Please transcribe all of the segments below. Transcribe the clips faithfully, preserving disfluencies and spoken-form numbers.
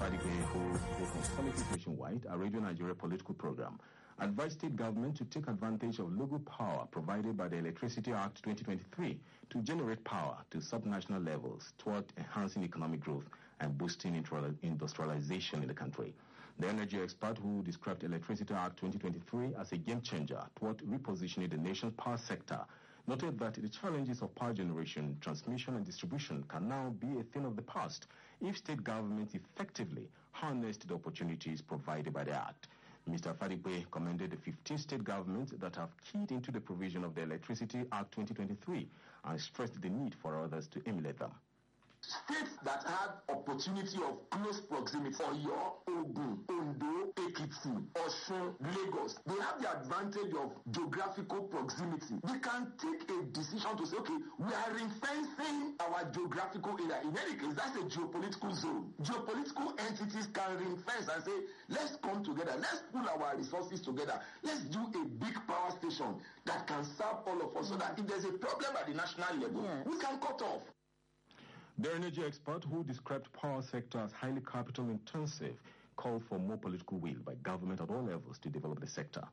Fadigbe, who spoke on politics nationwide, a Radio Nigeria political program, advised state government to take advantage of local power provided by the Electricity Act twenty twenty-three to generate power to subnational levels toward enhancing economic growth and boosting industrialization in the country. The energy expert, who described Electricity Act twenty twenty-three as a game changer toward repositioning the nation's power sector, noted that the challenges of power generation, transmission, and distribution can now be a thing of the past if state governments effectively harnessed the opportunities provided by the Act. Mister Fadigbe commended the fifteen state governments that have keyed into the provision of the Electricity Act twenty twenty-three and stressed the need for others to emulate them. States that have opportunity of close proximity, Oyo, Ogun, Ondo, Ekiti, Osun, Lagos, they have the advantage of geographical proximity. They can take a decision to say, okay, we are ring-fencing our geographical area. In any case, that's a geopolitical zone. Geopolitical entities can ring-fence and say, let's come together, let's pool our resources together, let's do a big power station that can serve all of us, so that if there's a problem at the national level, yes, we can cut off. The energy expert, who described power sector as highly capital intensive, called for more political will by government at all levels to develop the sector.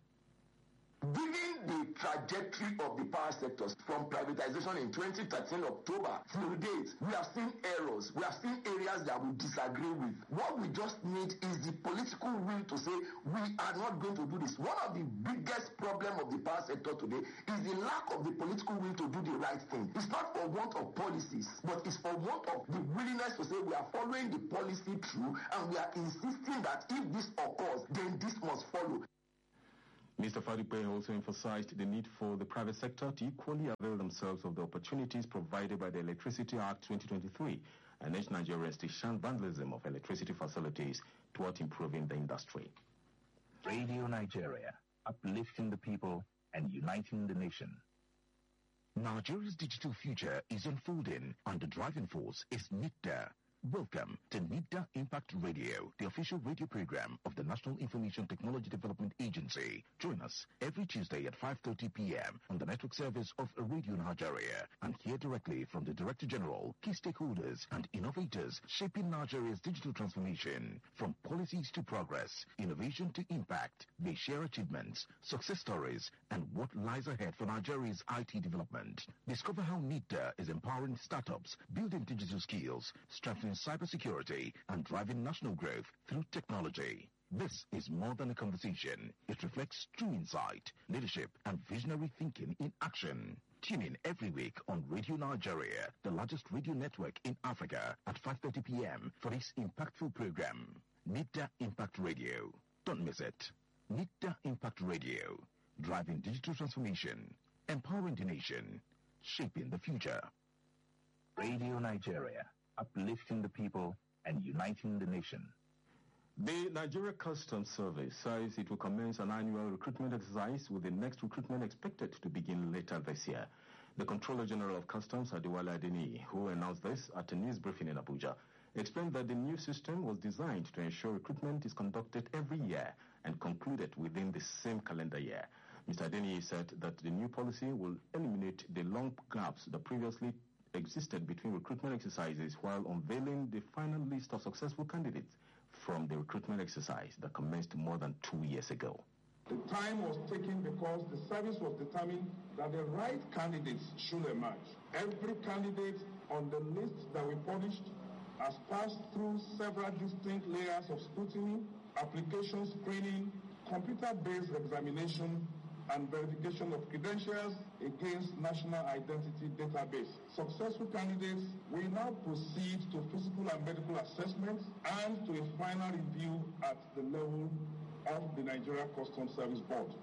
Given the trajectory of the power sectors from privatization in twenty thirteen October till date, we have seen errors, we have seen areas that we disagree with. What we just need is the political will to say we are not going to do this. One of the biggest problems of the power sector today is the lack of the political will to do the right thing. It's not for want of policies, but it's for want of the willingness to say we are following the policy through, and we are insisting that if this occurs, then this must follow. Mister Fadigbe also emphasized the need for the private sector to equally avail themselves of the opportunities provided by the Electricity Act twenty twenty-three and urged Nigerians to shun vandalism of electricity facilities toward improving the industry. Radio Nigeria, uplifting the people and uniting the nation. Nigeria's digital future is unfolding, and the driving force is NITDA. Welcome to NITDA Impact Radio, the official radio program of the National Information Technology Development Agency. Join us every Tuesday at five thirty p.m. on the network service of Radio Nigeria and hear directly from the Director General, key stakeholders and innovators shaping Nigeria's digital transformation. From policies to progress, innovation to impact, they share achievements, success stories, and what lies ahead for Nigeria's I T development. Discover how NITDA is empowering startups, building digital skills, strengthening cybersecurity, and driving national growth through technology. This is more than a conversation. It reflects true insight, leadership, and visionary thinking in action. Tune in every week on Radio Nigeria, the largest radio network in Africa, at five thirty p.m. for this impactful program. NITDA Impact Radio. Don't miss it. NITDA Impact Radio. Driving digital transformation, empowering the nation, shaping the future. Radio Nigeria, uplifting the people and uniting the nation. The Nigeria Customs Service says it will commence an annual recruitment exercise, with the next recruitment expected to begin later this year. The Controller General of Customs, Adewale Adeniyi, who announced this at a news briefing in Abuja, explained that the new system was designed to ensure recruitment is conducted every year and concluded within the same calendar year. Mister Adeniyi said that the new policy will eliminate the long gaps that previously existed between recruitment exercises, while unveiling the final list of successful candidates from the recruitment exercise that commenced more than two years ago. The time was taken because the service was determined that the right candidates should emerge. Every candidate on the list that we published has passed through several distinct layers of scrutiny, application screening, computer-based examination, and verification of credentials against National Identity Database. Successful candidates will now proceed to physical and medical assessments and to a final review at the level of the Nigeria Customs Service Board.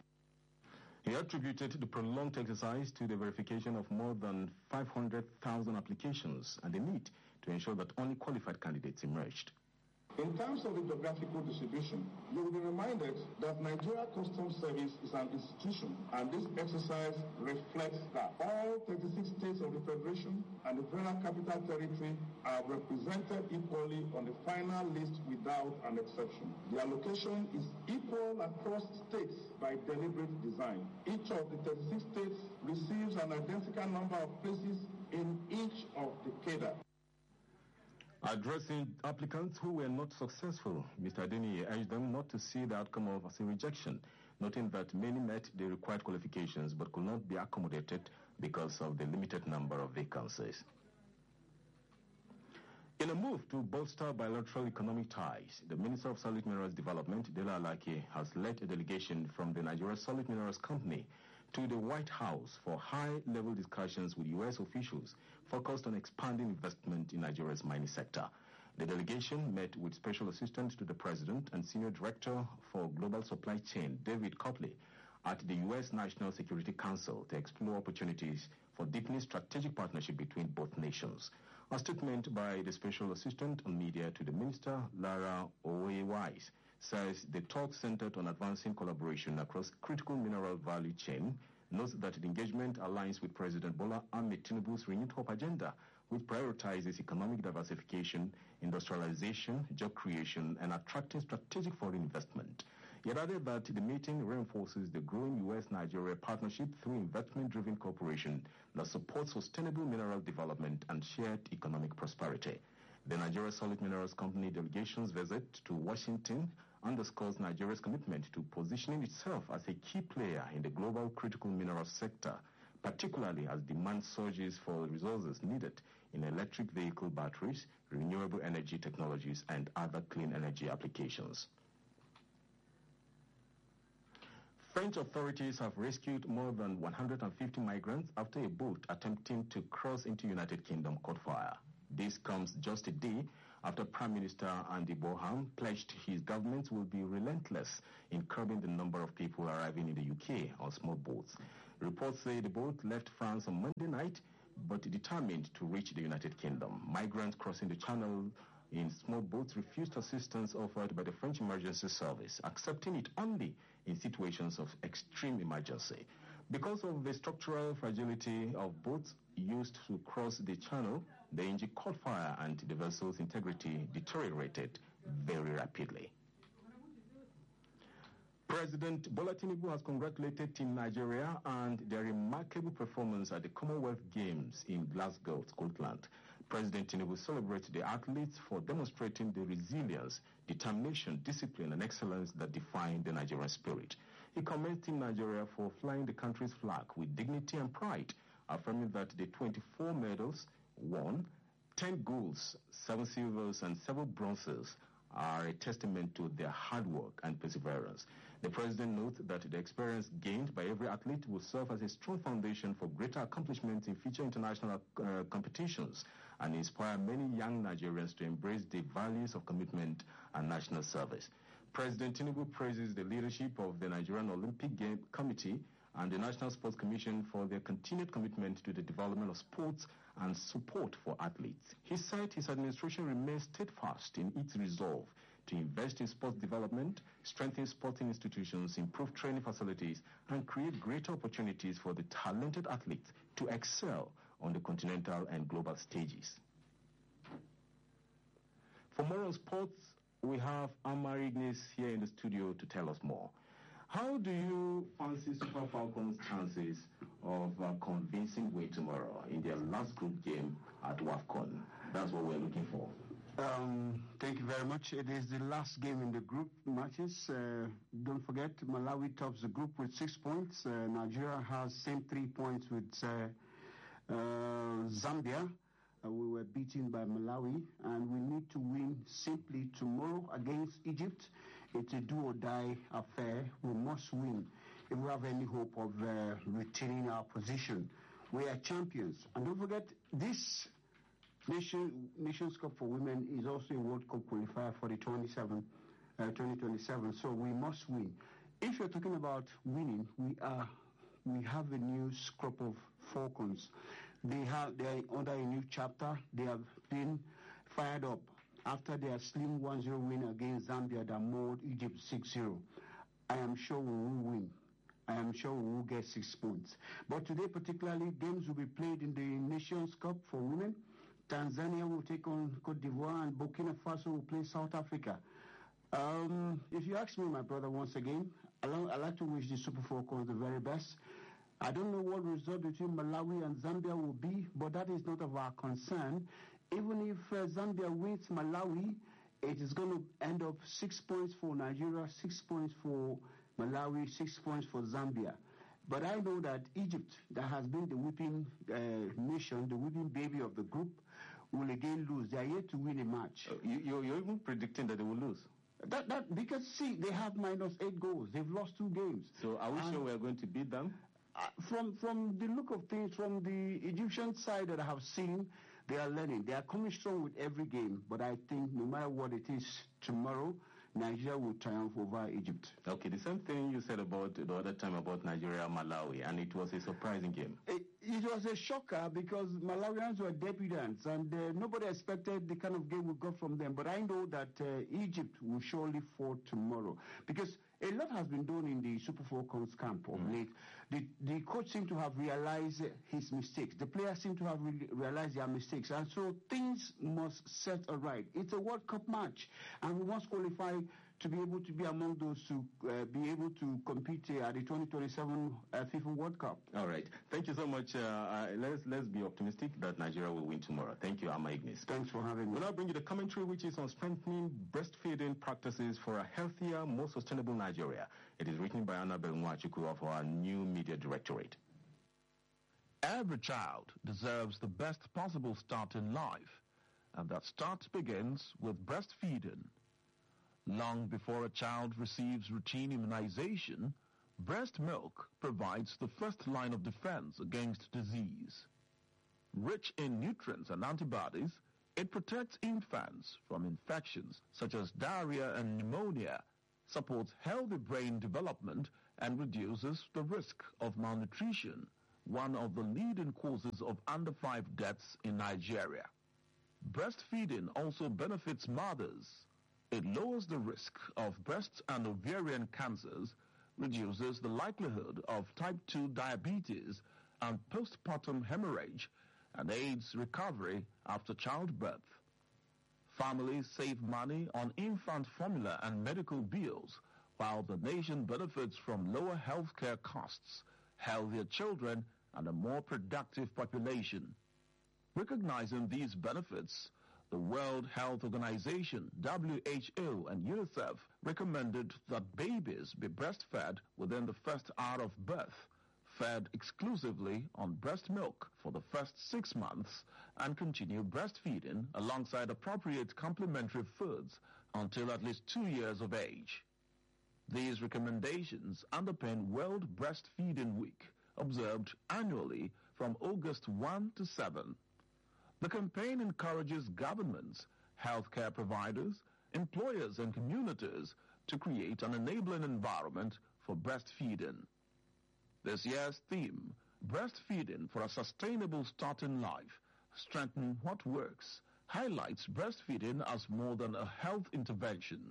He attributed the prolonged exercise to the verification of more than five hundred thousand applications and the need to ensure that only qualified candidates emerged. In terms of the geographical distribution, you will be reminded that Nigeria Customs Service is an institution, and this exercise reflects that all thirty-six states of the Federation and the Federal Capital Territory are represented equally on the final list without an exception. The allocation is equal across states by deliberate design. Each of the thirty-six states receives an identical number of places in each of the cadre. Addressing applicants who were not successful, Mister Adeniyi urged them not to see the outcome of as a rejection, noting that many met the required qualifications but could not be accommodated because of the limited number of vacancies. In a move to bolster bilateral economic ties, the Minister of Solid Minerals Development, Dele Alake, has led a delegation from the Nigeria Solid Minerals Company to the White House for high-level discussions with U S officials focused on expanding investment in Nigeria's mining sector. The delegation met with Special Assistant to the President and Senior Director for Global Supply Chain, David Copley, at the U S National Security Council to explore opportunities for deepening strategic partnership between both nations. A statement by the Special Assistant on Media to the Minister, Lara Oye-Wise, says the talk centered on advancing collaboration across critical mineral value chain, notes that the engagement aligns with President Bola Ahmed Tinubu's Renewed Hope agenda, which prioritizes economic diversification, industrialization, job creation, and attracting strategic foreign investment. It added that the meeting reinforces the growing U S Nigeria partnership through investment-driven cooperation that supports sustainable mineral development and shared economic prosperity. The Nigeria Solid Minerals Company delegation's visit to Washington underscores Nigeria's commitment to positioning itself as a key player in the global critical mineral sector, particularly as demand surges for resources needed in electric vehicle batteries, renewable energy technologies, and other clean energy applications. French authorities have rescued more than one hundred fifty migrants after a boat attempting to cross into United Kingdom caught fire. This comes just a day after Prime Minister Andy Boham pledged his government will be relentless in curbing the number of people arriving in the U K on small boats. Reports say the boat left France on Monday night, but determined to reach the United Kingdom. Migrants crossing the channel in small boats refused assistance offered by the French Emergency Service, accepting it only in situations of extreme emergency. Because of the structural fragility of boats used to cross the channel, the engine caught fire and the vessel's integrity deteriorated very rapidly. President Bola Tinubu has congratulated Team Nigeria and their remarkable performance at the Commonwealth Games in Glasgow, Scotland. President Tinubu celebrated the athletes for demonstrating the resilience, determination, discipline, and excellence that define the Nigerian spirit. He commended Team Nigeria for flying the country's flag with dignity and pride, affirming that the twenty-four medals won, ten golds, seven silvers, and several bronzes are a testament to their hard work and perseverance. The president notes that the experience gained by every athlete will serve as a strong foundation for greater accomplishments in future international uh, competitions and inspire many young Nigerians to embrace the values of commitment and national service. President Tinubu praises the leadership of the Nigerian Olympic Game Committee and the National Sports Commission for their continued commitment to the development of sports and support for athletes. He said his administration remains steadfast in its resolve to invest in sports development, strengthen sporting institutions, improve training facilities, and create greater opportunities for the talented athletes to excel on the continental and global stages. For more on sports, we have Amar Ignis here in the studio to tell us more. How do you fancy Super Falcons' chances of a convincing win tomorrow in their last group game at WAFCON? That's what we're looking for. Um, thank you very much. It is the last game in the group matches. Uh, don't forget, Malawi tops the group with six points. Uh, Nigeria has same three points with uh, uh, Zambia. Uh, we were beaten by Malawi, and we need to win simply tomorrow against Egypt. It's a do-or-die affair. We must win if we have any hope of uh, retaining our position. We are champions. And don't forget, this Nation, Nations Cup for Women is also a World Cup qualifier for the twenty-seven, uh, twenty twenty-seven, so we must win. If you're talking about winning, we are we have a new crop of Falcons. They have they are under a new chapter. They have been fired up after their slim one zero win against Zambia that mauled Egypt six zero. I am sure we will win. I am sure we will get six points. But today particularly, games will be played in the Nations Cup for Women. Tanzania will take on Cote d'Ivoire, and Burkina Faso will play South Africa. Um, if you ask me, my brother, once again, I'd like to wish the Super Falcons the very best. I don't know what result between Malawi and Zambia will be, but that is not of our concern. even if uh, Zambia wins Malawi, it is going to end up six points for Nigeria, six points for Malawi, six points for Zambia. But I know that Egypt, that has been the whipping uh, nation, the whipping baby of the group, will again lose. They are yet to win a match. Uh, you, you're, you're even predicting that they will lose? That, that, because, see, they have minus eight goals. They've lost two games. So are we and sure we're going to beat them? Uh, from, from the look of things, from the Egyptian side that I have seen, they are learning. They are coming strong with every game. But I think no matter what it is tomorrow, Nigeria will triumph over Egypt. Okay, the same thing you said about the other time about Nigeria, Malawi, and it was a surprising game. It, it was a shocker because Malawians were debutants, and uh, nobody expected the kind of game we got from them. But I know that uh, Egypt will surely fall tomorrow because a lot has been done in the Super Falcons camp of mm. late. The, the coach seemed to have realized his mistakes. The players seem to have re- realized their mistakes. And so things must set right. It's a World Cup match, and we must qualify to be able to be among those to uh, be able to compete uh, at the twenty twenty-seven uh, FIFA World Cup. All right. Thank you so much. Uh, uh, let's let's be optimistic that Nigeria will win tomorrow. Thank you, Ama Ignis. Thanks for having me. We'll now bring you the commentary, which is on strengthening breastfeeding practices for a healthier, more sustainable Nigeria. It is written by Annabel Nwachukwu of our new media directorate. Every child deserves the best possible start in life, and that start begins with breastfeeding. Long before a child receives routine immunization, breast milk provides the first line of defense against disease. Rich in nutrients and antibodies, it protects infants from infections such as diarrhea and pneumonia, supports healthy brain development, and reduces the risk of malnutrition, one of the leading causes of under five deaths in Nigeria. Breastfeeding also benefits mothers. It lowers the risk of breast and ovarian cancers, reduces the likelihood of type two diabetes and postpartum hemorrhage, and aids recovery after childbirth. Families save money on infant formula and medical bills, while the nation benefits from lower healthcare costs, healthier children, and a more productive population. Recognizing these benefits, the World Health Organization, W H O, and UNICEF recommended that babies be breastfed within the first hour of birth, fed exclusively on breast milk for the first six months, and continue breastfeeding alongside appropriate complementary foods until at least two years of age. These recommendations underpin World Breastfeeding Week, observed annually from August first to seventh. The campaign encourages governments, healthcare providers, employers, and communities to create an enabling environment for breastfeeding. This year's theme, Breastfeeding for a Sustainable Start in Life, Strengthen What Works, highlights breastfeeding as more than a health intervention.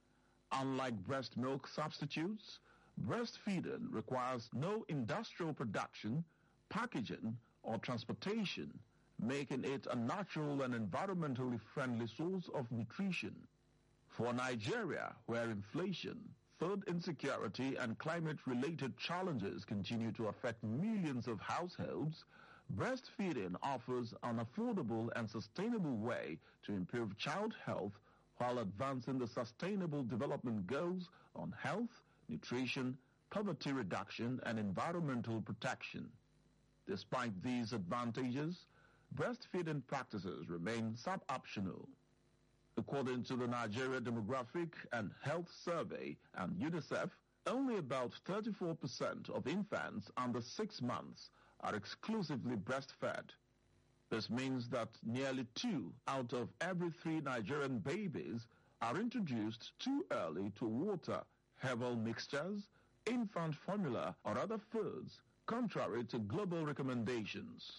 Unlike breast milk substitutes, breastfeeding requires no industrial production, packaging, or transportation, making it a natural and environmentally friendly source of nutrition. For Nigeria, where inflation, food insecurity, and climate-related challenges continue to affect millions of households, breastfeeding offers an affordable and sustainable way to improve child health while advancing the Sustainable Development Goals on health, nutrition, poverty reduction, and environmental protection. Despite these advantages, breastfeeding practices remain sub-optional. According to the Nigeria Demographic and Health Survey and UNICEF, only about thirty-four percent of infants under six months are exclusively breastfed. This means that nearly two out of every three Nigerian babies are introduced too early to water, herbal mixtures, infant formula, or other foods, contrary to global recommendations.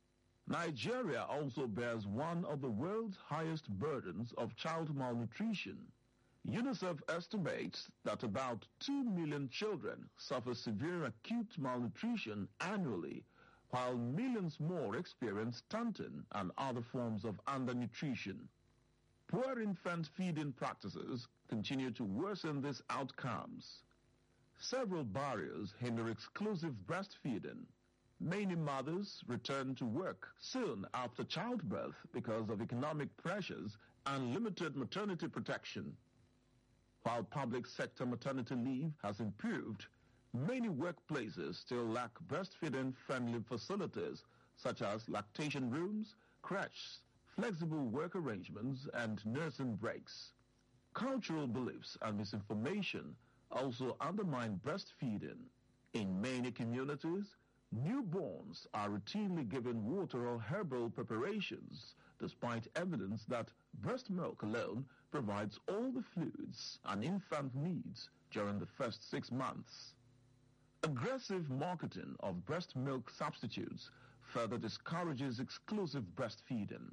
Nigeria also bears one of the world's highest burdens of child malnutrition. UNICEF estimates that about two million children suffer severe acute malnutrition annually, while millions more experience stunting and other forms of undernutrition. Poor infant feeding practices continue to worsen these outcomes. Several barriers hinder exclusive breastfeeding. Many mothers return to work soon after childbirth because of economic pressures and limited maternity protection. While public sector maternity leave has improved, many workplaces still lack breastfeeding-friendly facilities such as lactation rooms, creches, flexible work arrangements, and nursing breaks. Cultural beliefs and misinformation also undermine breastfeeding. In many communities, newborns are routinely given water or herbal preparations, despite evidence that breast milk alone provides all the fluids an infant needs during the first six months. Aggressive marketing of breast milk substitutes further discourages exclusive breastfeeding.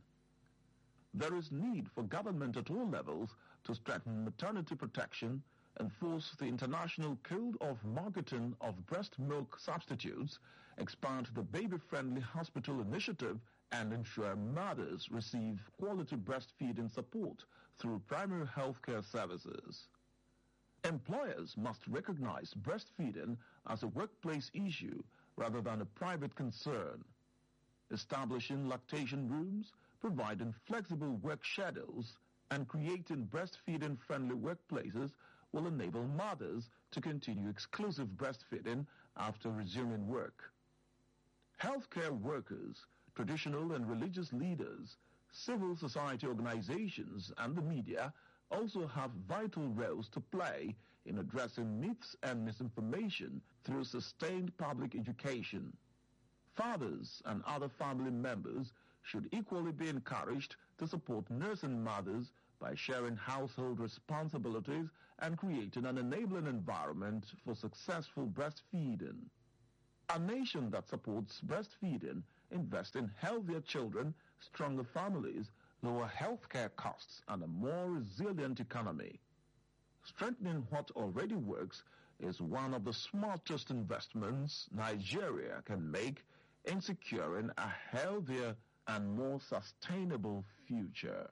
There is need for government at all levels to strengthen maternity protection, enforce the International Code of Marketing of Breast Milk Substitutes, expand the baby-friendly hospital initiative, and ensure mothers receive quality breastfeeding support through primary healthcare services. Employers must recognize breastfeeding as a workplace issue rather than a private concern. Establishing lactation rooms, providing flexible work schedules, and creating breastfeeding-friendly workplaces will enable mothers to continue exclusive breastfeeding after resuming work. Healthcare workers, traditional and religious leaders, civil society organizations, and the media also have vital roles to play in addressing myths and misinformation through sustained public education. Fathers and other family members should equally be encouraged to support nursing mothers by sharing household responsibilities and creating an enabling environment for successful breastfeeding. A nation that supports breastfeeding invests in healthier children, stronger families, lower healthcare costs, and a more resilient economy. Strengthening what already works is one of the smartest investments Nigeria can make in securing a healthier and more sustainable future.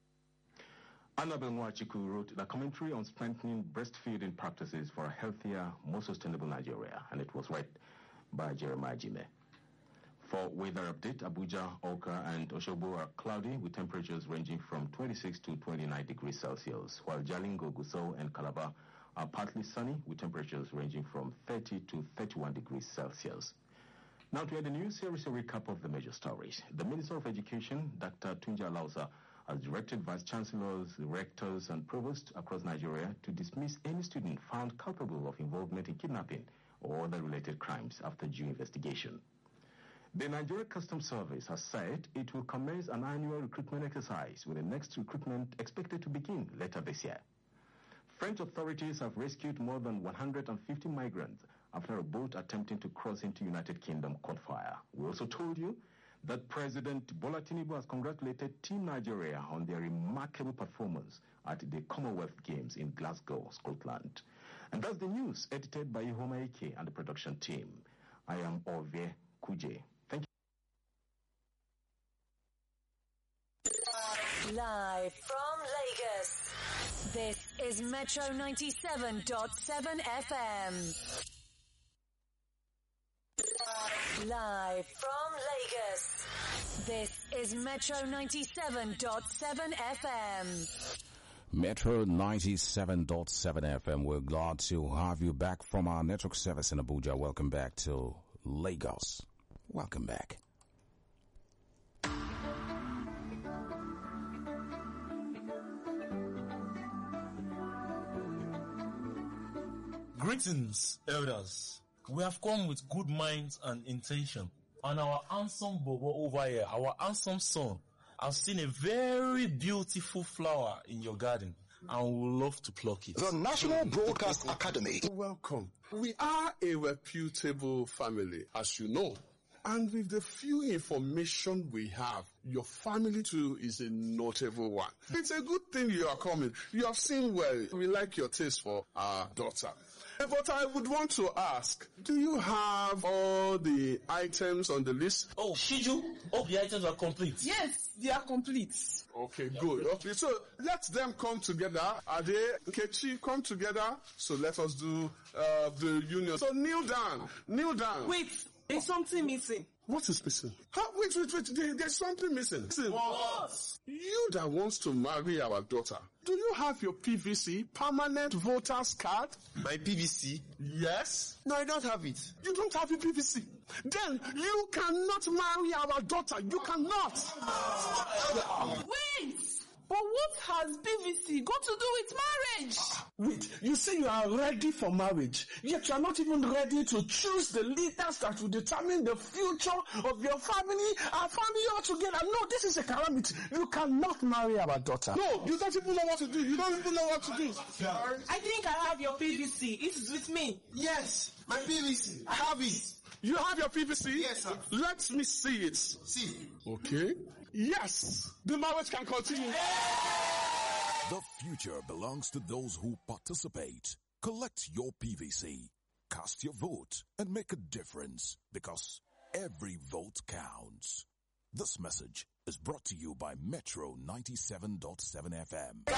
Annabel Nwachiku wrote the commentary on strengthening breastfeeding practices for a healthier, more sustainable Nigeria, and it was read by Jeremiah Jime. For weather update, Abuja, Oka, and Osogbo are cloudy with temperatures ranging from twenty-six to twenty-nine degrees Celsius, while Jalingo, Gusau, and Calabar are partly sunny with temperatures ranging from thirty to thirty-one degrees Celsius. Now to the news, here is a recap of the major stories. The Minister of Education, Doctor Tunja Lausa, has directed vice chancellors, rectors, and provosts across Nigeria to dismiss any student found culpable of involvement in kidnapping or other related crimes after due investigation. The Nigeria Customs Service has said it will commence an annual recruitment exercise with the next recruitment expected to begin later this year. French authorities have rescued more than one hundred fifty migrants after a boat attempting to cross into United Kingdom caught fire. We also told you that President Bola Tinubu has congratulated Team Nigeria on their remarkable performance at the Commonwealth Games in Glasgow, Scotland. And that's the news, edited by Ihoma Ike and the production team. I am Ovie Kuje. Thank you. Live from Lagos, this is Metro ninety-seven point seven F M. Live from Lagos, this is Metro ninety-seven point seven F M. Metro ninety-seven point seven F M. We're glad to have you back from our network service in Abuja. Welcome back to Lagos. Welcome back. Greetings, elders. We have come with good minds and intention. And our handsome Bobo over here, our handsome son, I've seen a very beautiful flower in your garden and we would love to pluck it. The National Broadcast Academy. Welcome. We are a reputable family, as you know. And with the few information we have, your family too is a notable one. It's a good thing you are coming. You have seen well. We like your taste for our daughter. But I would want to ask, do you have all the items on the list? Oh, Shiju, all the items are complete. Yes, they are complete. Okay, good. Okay, so let them come together. Ade, Kechi, come together. So let us do uh, the union. So kneel down, kneel down. Wait, There's something missing. What is missing? Huh? Wait, wait, wait. There, there's something missing. Listen. What? You that wants to marry our daughter, do you have your P V C, permanent voters card? My P V C? Yes. No, I don't have it. You don't have your P V C? Then you cannot marry our daughter. You cannot. Wait! But what has P V C got to do with marriage? Wait, you say you are ready for marriage, yet you are not even ready to choose the leaders that will determine the future of your family, our family altogether. No, this is a calamity. You cannot marry our daughter. No, you don't even know what to do. You don't even know what to do. I think I have your P V C. It's with me. Yes, my P V C. I have it. You have your P V C? Yes, sir. Let me see it. See. Okay. Yes, the marriage can continue. The future belongs to those who participate. Collect your P V C, cast your vote, and make a difference, because every vote counts. This message is brought to you by Metro ninety-seven point seven F M.